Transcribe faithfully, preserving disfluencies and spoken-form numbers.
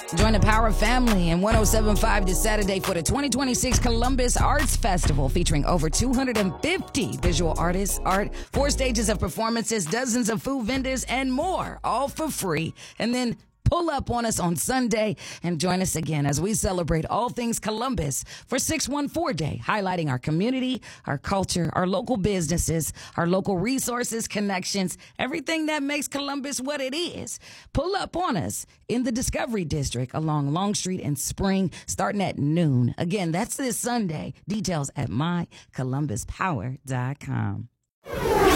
Join the Power Family in ten seventy-five this Saturday for the twenty twenty-six Columbus Arts Festival, featuring over two hundred fifty visual artists, art, four stages of performances, dozens of food vendors, and more, all for free. And then pull up on us on Sunday and join us again as we celebrate all things Columbus for six one four Day, highlighting our community, our culture, our local businesses, our local resources, connections, everything that makes Columbus what it is. Pull up on us in the Discovery District along Long Street and Spring, starting at noon. Again, that's this Sunday. Details at my columbus power dot com.